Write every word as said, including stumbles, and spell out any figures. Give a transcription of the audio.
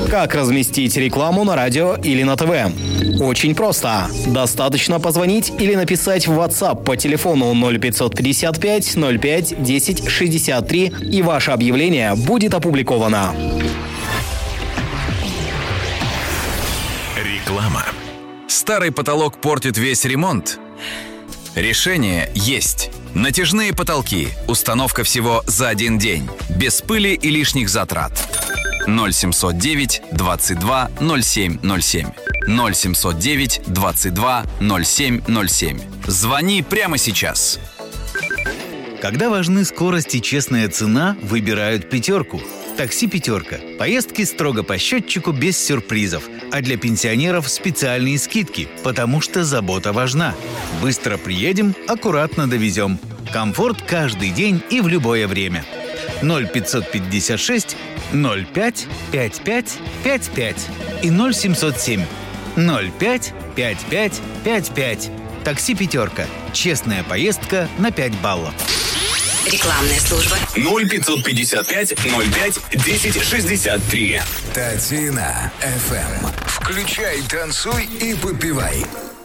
Как разместить рекламу на радио или на ТВ? Очень просто. Достаточно позвонить или написать в WhatsApp по телефону ноль пятьсот пятьдесят пять ноль пять десять шестьдесят три, и ваше объявление будет опубликовано. Реклама. Старый потолок портит весь ремонт? Решение есть. Натяжные потолки. Установка всего за один день. Без пыли и лишних затрат. ноль семьсот девять двадцать два ноль семь ноль семь. ноль семьсот девять двадцать два ноль семь ноль семь. Звони прямо сейчас. Когда важны скорость и честная цена, выбирают «пятерку». Такси «пятерка». Поездки строго по счетчику, без сюрпризов. А для пенсионеров специальные скидки, потому что забота важна. Быстро приедем, аккуратно довезем. Комфорт каждый день и в любое время. ноль пятьсот пятьдесят шесть ноль пять пять пять пять пять и ноль семьсот семь ноль пять пять пять пять пять. Такси «пятерка». Честная поездка на пять баллов. Рекламная служба. ноль пятьсот пятьдесят пять ноль пять десять шестьдесят три. Татина эф эм. Включай, танцуй и попивай.